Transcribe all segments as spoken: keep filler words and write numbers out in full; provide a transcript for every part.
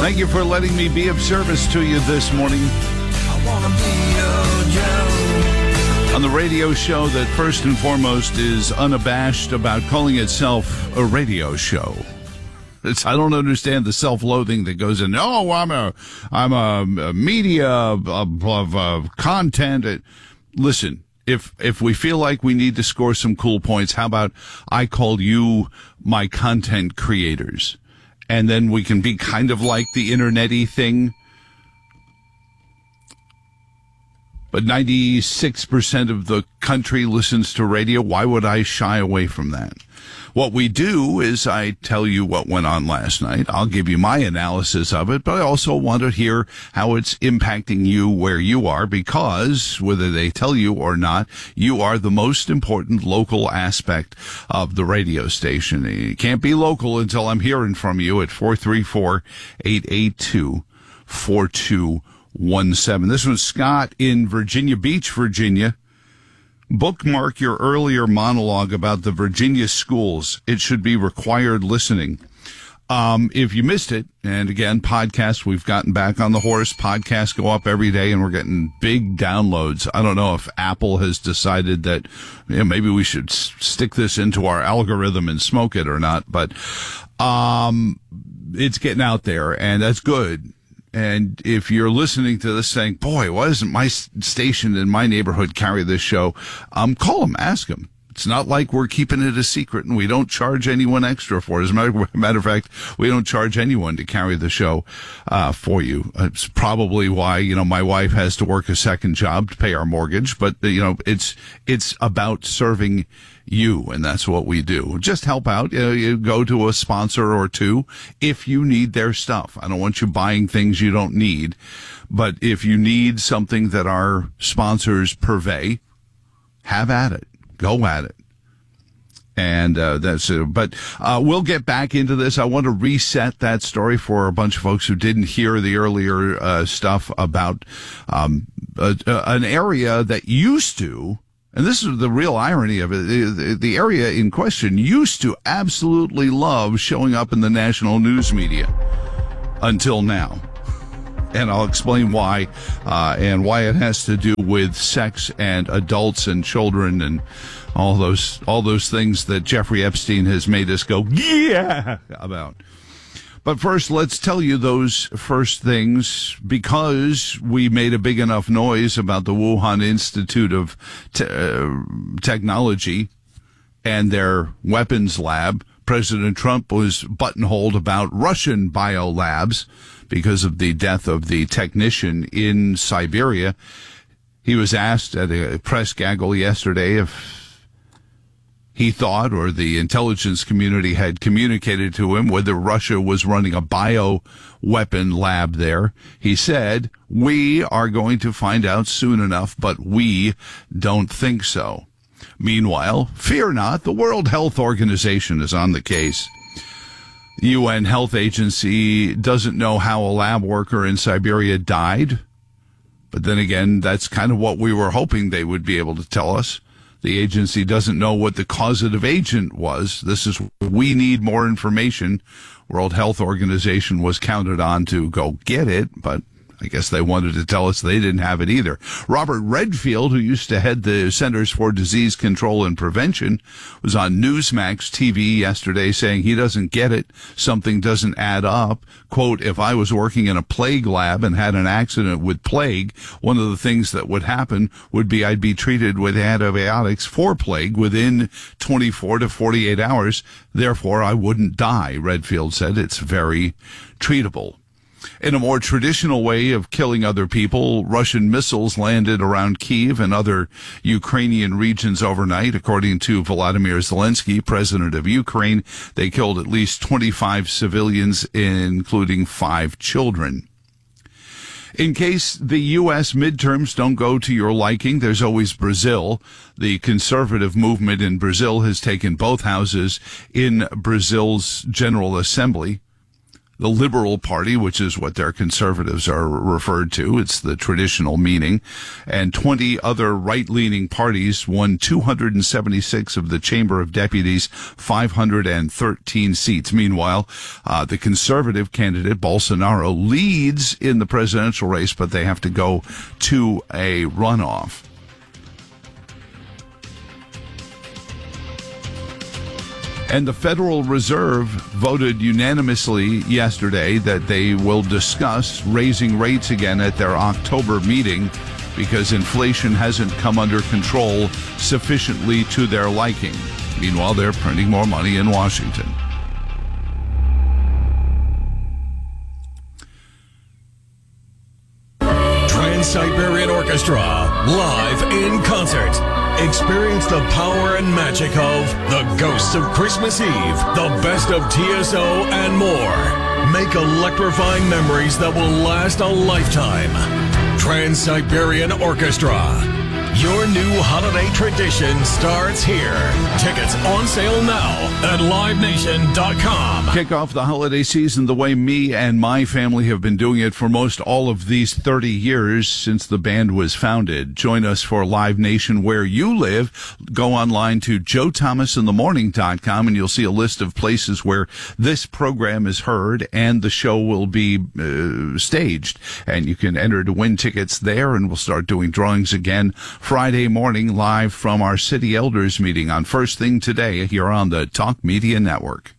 Thank you for letting me be of service to you this morning. I wanna be your Joe. On the radio show that first and foremost is unabashed about calling itself a radio show. It's, I don't understand the self-loathing that goes in. Oh, I'm a, I'm a, a media of, of, of content. It, listen, if if we feel like we need to score some cool points, how about I call you my content creators, and then we can be kind of like the internet-y thing. But ninety-six percent of the country listens to radio. Why would I shy away from that? What we do is I tell you what went on last night. I'll give you my analysis of it, but I also want to hear how it's impacting you where you are, because whether they tell you or not, you are the most important local aspect of the radio station. You can't be local until I'm hearing from you at four three four, eight eight two, four two one seven. This was Scott in Virginia Beach, Virginia. Bookmark your earlier monologue about the Virginia schools. It should be required listening. Um, if you missed it, and again, podcasts, we've gotten back on the horse. Podcasts go up every day, and we're getting big downloads. I don't know if Apple has decided that, you know, maybe we should s- stick this into our algorithm and smoke it or not, but um, it's getting out there, and that's good. And if you're listening to this saying, boy, why doesn't my station in my neighborhood carry this show? Um, call them, ask them. It's not like we're keeping it a secret, and we don't charge anyone extra for it. As a matter, matter of fact, we don't charge anyone to carry the show uh, for you. It's probably why, you know, my wife has to work a second job to pay our mortgage. But, you know, it's it's about serving you, and that's what we do. Just help out. You know, you go to a sponsor or two if you need their stuff. I don't want you buying things you don't need. But if you need something that our sponsors purvey, have at it. Go at it. And uh, that's it. But uh, we'll get back into this. I want to reset that story for a bunch of folks who didn't hear the earlier uh, stuff about um, a, a, an area that used to, and this is the real irony of it, the, the area in question used to absolutely love showing up in the national news media until now. And I'll explain why, uh, and why it has to do with sex and adults and children and all those, all those things that Jeffrey Epstein has made us go, yeah, about. But first, let's tell you those first things, because we made a big enough noise about the Wuhan Institute of Te- uh, Technology and their weapons lab. President Trump was buttonholed about Russian biolabs because of the death of the technician in Siberia. He was asked at a press gaggle yesterday if he thought, or the intelligence community had communicated to him, whether Russia was running a bioweapon lab there. He said, "We are going to find out soon enough, but we don't think so." Meanwhile, fear not, the World Health Organization is on the case. The U N Health Agency doesn't know how a lab worker in Siberia died. But then again, that's kind of what we were hoping they would be able to tell us. The agency doesn't know what the causative agent was. This is, we need more information. World Health Organization was counted on to go get it, but I guess they wanted to tell us they didn't have it either. Robert Redfield, who used to head the Centers for Disease Control and Prevention, was on Newsmax T V yesterday saying he doesn't get it. Something doesn't add up. Quote, "If I was working in a plague lab and had an accident with plague, one of the things that would happen would be I'd be treated with antibiotics for plague within twenty-four to forty-eight hours. Therefore, I wouldn't die," Redfield said. It's very treatable. In a more traditional way of killing other people, Russian missiles landed around Kyiv and other Ukrainian regions overnight. According to Volodymyr Zelensky, president of Ukraine, they killed at least twenty-five civilians, including five children. In case the U S midterms don't go to your liking, there's always Brazil. The conservative movement in Brazil has taken both houses in Brazil's General Assembly. the Liberal Party, which is what their conservatives are referred to. It's the traditional meaning. And twenty other right-leaning parties won two hundred seventy-six of the Chamber of Deputies' five hundred thirteen seats. Meanwhile, uh, the conservative candidate, Bolsonaro, leads in the presidential race, but they have to go to a runoff. And the Federal Reserve voted unanimously yesterday that they will discuss raising rates again at their October meeting because inflation hasn't come under control sufficiently to their liking. Meanwhile, they're printing more money in Washington. Trans-Siberian Orchestra, live in concert. Experience the power and magic of The Ghosts of Christmas Eve, the best of T S O, and more. Make electrifying memories that will last a lifetime. Trans-Siberian Orchestra. Your new holiday tradition starts here. Tickets on sale now at live nation dot com. Kick off the holiday season the way me and my family have been doing it for most all of these thirty years since the band was founded. Join us for Live Nation where you live. Go online to joe thomas in the morning dot com and you'll see a list of places where this program is heard and the show will be uh, staged. And you can enter to win tickets there, and we'll start doing drawings again Friday morning live from our City Elders meeting on First Thing Today here on the Talk Media Network.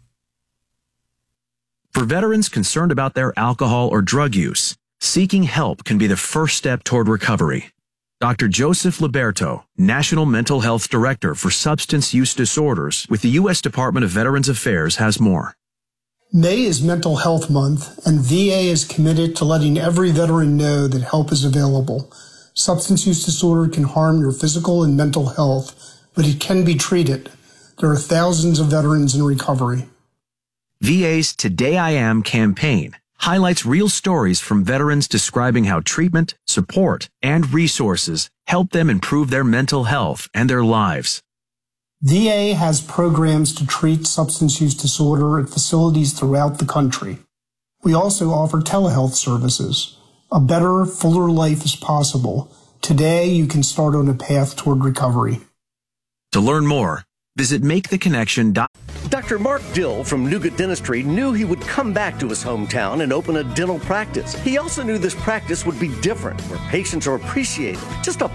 For veterans concerned about their alcohol or drug use, seeking help can be the first step toward recovery. Doctor Joseph Liberto, National Mental Health Director for Substance Use Disorders with the U S Department of Veterans Affairs, has more. May is Mental Health Month, and V A is committed to letting every veteran know that help is available. Substance use disorder can harm your physical and mental health, but it can be treated. There are thousands of veterans in recovery. V A's Today I Am campaign highlights real stories from veterans describing how treatment, support, and resources help them improve their mental health and their lives. V A has programs to treat substance use disorder at facilities throughout the country. We also offer telehealth services. A better, fuller life is possible. Today, you can start on a path toward recovery. To learn more, visit make the connection dot com. Doctor Mark Dill from Nugent Dentistry knew he would come back to his hometown and open a dental practice. He also knew this practice would be different, where patients are appreciated, just a